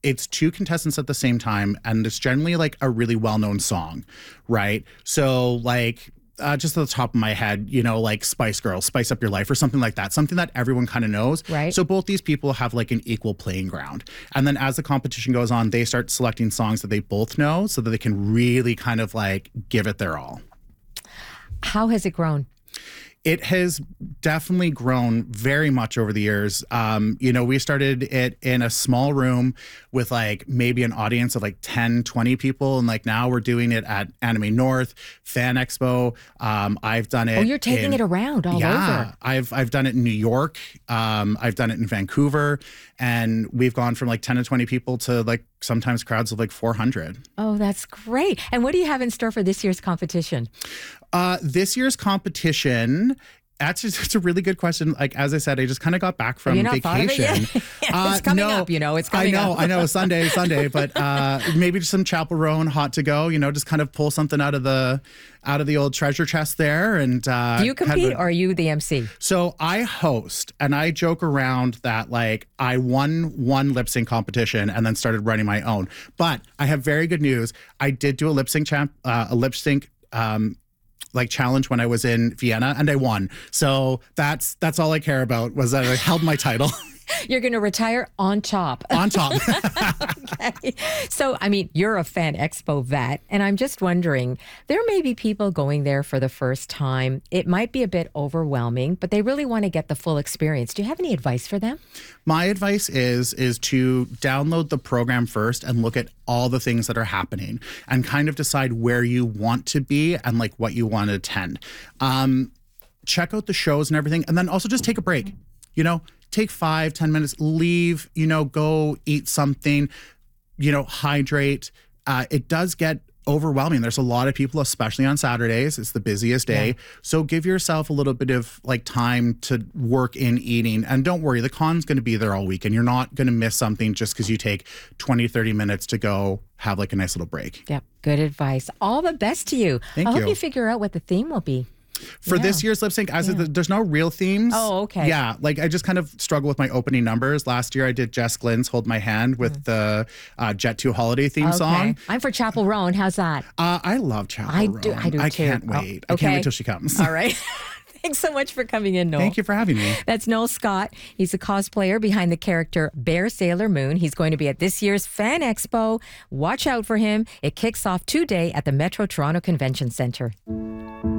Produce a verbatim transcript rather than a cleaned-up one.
it's two contestants at the same time, and it's generally like a really well-known song, right? So like uh, just at the top of my head, you know, like Spice Girls, Spice Up Your Life or something like that, something that everyone kind of knows. Right. So both these people have like an equal playing ground. And then as the competition goes on, they start selecting songs that they both know so that they can really kind of like give it their all. How has it grown? It has definitely grown very much over the years. Um, you know, we started it in a small room with like maybe an audience of like ten, twenty people. And like now we're doing it at Anime North, Fan Expo. Um, I've done it. Oh, you're taking in, it around all yeah, over. I've, I've done it in New York. Um, I've done it in Vancouver. And we've gone from like ten to twenty people to like sometimes crowds of like four hundred. Oh, that's great. And what do you have in store for this year's competition? Uh, this year's competition, that's just, it's a really good question. Like, as I said, I just kind of got back from Have you not vacation. Thought of it yet? uh, it's coming no, up, you know, it's coming I know, up. I know, Sunday, Sunday, but uh, maybe just some Chapel Row and hot to go, you know, just kind of pull something out of the out of the old treasure chest there. And uh, do you compete a, or are you the M C? So I host, and I joke around that like I won one lip sync competition and then started running my own. But I have very good news. I did do a lip sync champ, uh, a lip sync um, like challenge when I was in Vienna, and I won. So that's that's all I care about, was that I held my title. You're going to retire on top. On top. Okay. So, I mean, you're a Fan Expo vet, and I'm just wondering, there may be people going there for the first time. It might be a bit overwhelming, but they really want to get the full experience. Do you have any advice for them? My advice is is to download the program first and look at all the things that are happening and kind of decide where you want to be and like what you want to attend. Um, check out the shows and everything, and then also just take a break. You know, take five, ten minutes, leave, you know, go eat something, you know, hydrate. Uh, it does get overwhelming. There's a lot of people, especially on Saturdays. It's the busiest day. Yeah. So give yourself a little bit of like time to work in eating. And don't worry, the con's going to be there all week. And you're not going to miss something just because you take twenty, thirty minutes to go have like a nice little break. Yep. Good advice. All the best to you. Thank I you. hope you figure out what the theme will be. For yeah. this year's lip sync, as yeah. it, there's no real themes. Oh, okay. Yeah, like I just kind of struggle with my opening numbers. Last year I did Jess Glynn's Hold My Hand with mm. the uh, Jet two holiday theme okay. song. I'm for Chapel Roan. How's that? Uh, I love Chapel I Roan. do, I do I too. can't wait. Oh, okay. I can't wait till she comes. All right. Thanks so much for coming in, Noel. Thank you for having me. That's Noel Scott. He's a cosplayer behind the character Bear Sailor Moon. He's going to be at this year's Fan Expo. Watch out for him. It kicks off today at the Metro Toronto Convention Centre.